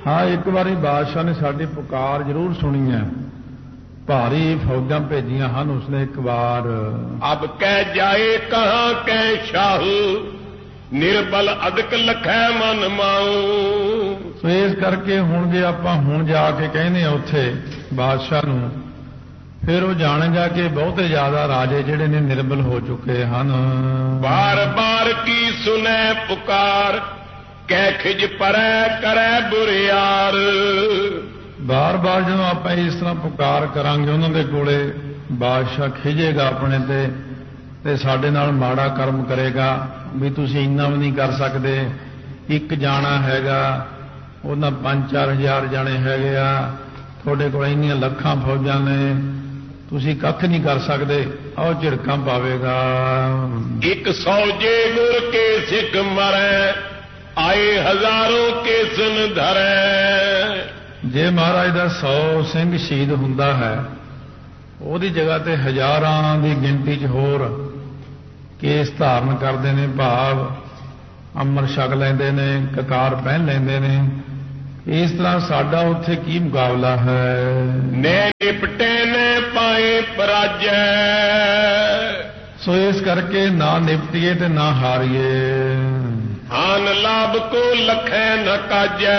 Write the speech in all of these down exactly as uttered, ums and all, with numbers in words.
हाँ एक बारी बादशाह ने साडी पुकार जरूर सुनी है, भारी फौजां भेजियां हन उसने एक बार। अब कह जाए कहां कह शाहू, निर्बल अदक लखै मन माऊ। सो इस करके हुण जे आपां हुण जाके कहने उत्थे बादशाह नूं, फिर वो जानेगा कि बहुते ज्यादा राजे जिहड़े ने निर्बल हो चुके हैं। बार बार की सुनै पुकार, कै खिज परै करै बुरियार। बार बार जो आप इस तरह पुकार करांगे उन्होंने कोले बादशाह खिजेगा अपने ते, ते साडे नाल माड़ा कर्म करेगा भी तुसीं इन्ना भी नहीं कर सकते, एक जाना हैगा उन्हां पांच चार हजार जाने हैगे आ, तुहाडे कोल इन्नियां लखां फौजां ने, तुसीं कख नहीं कर सकते, आओ झिड़कां पावेगा। एक सौ जे मुर के सिख मरै, आए हजारों के सन धरै। जे महाराज दा सौ सिंह शहीद हुंदा है, ਉਹਦੀ जगह ते हजारां दी गिनती च होर केस धारण करते हैं, भाव अमर छक लेंदे ने, ककार पहन लेंदे ने। इस तरह साडा उत्थे की मुकाबला है। ने निपटे ने पाए पराजय, सो इस करके ना निपटिए ते ना हारिए। हान लाभ को लखै न काजै,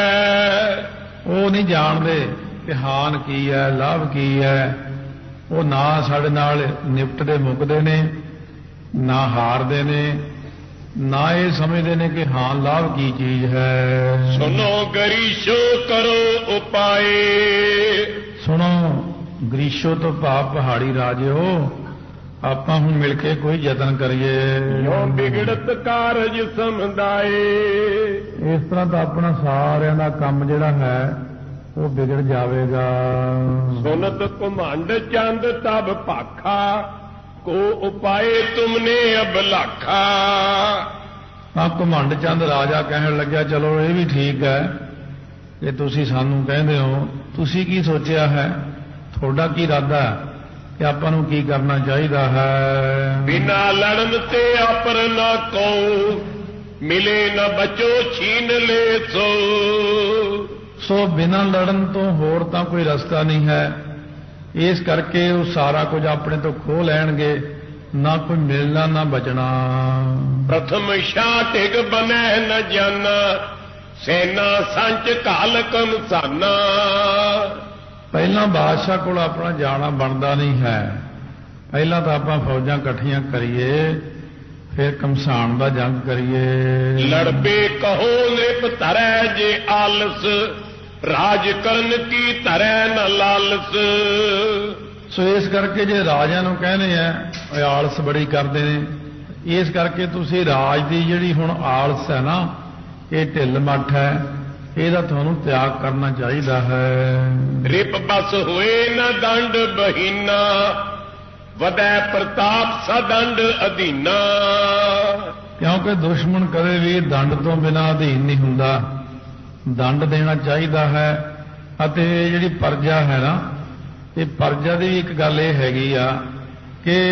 वो नहीं जानते कि हान की है लाभ की है, वो ना साडे नाल निपटते मुकते ने, ना हारते ने, ना ये समझते ने कि हान लाभ की चीज है। सुनो गरीशो करो उपाय, सुनो ग्रीशो तो भाव पहाड़ी राजे हो, आपां हुण मिल के कोई यतन करिए। यो बिगड़त कारज समुदाय, इस तरह तो अपना सारिਆਂ ਦਾ ਕੰਮ ਜਿਹੜਾ है वो बिगड़ जाएगा। सुनत घुमंड चंद तब भाखा, को उपाय तुमने अब लाखा। हाँ घुमंड चंद राजा कहन लग्या चलो ये भी ठीक है कि तुसी सानू कहते हो, तुसी की सोचा है, थोड़ा की इरादा है कि आपां नूं की करना चाहिए है। बिना लड़न ते अपर न को, मिले न बचो छीन ले सो। सो बिना लड़न तो होर तां कोई रास्ता नहीं है, इस करके वो सारा कुछ अपने तो खो लैणगे, ना कोई मिलना ना बचना। प्रथम शाह टिग बनै न जाना, सेना संच काल कमसाना। पहला बादशाह को अपना जाना बनता नहीं है, पहला तो आप फौजां इकट्ठियां करिए, फिर कमसान का जंग करिए। लड़बे कहो नृप धरै जे आलस, राज करन की धरै न लालस। सो इस करके जे राजा नूं कहने हैं आलस बड़ी करते हैं, इस करके तुसी राज की जिहड़ी हुण आलस है ना, ये ढिल मठ है, ਇਹਦਾ ਤੁਹਾਨੂੰ त्याग करना चाहिए है। रिप बस होए न दंड बहीना, वदै प्रताप सदंड अधीना। क्योंकि दुश्मन कदे भी दंड तो बिना अधीन नहीं हुंदा, दंड देना चाहिए है। अते जिहड़ी प्रजा है ना, ये प्रजा की एक गल ये हैगी आ कि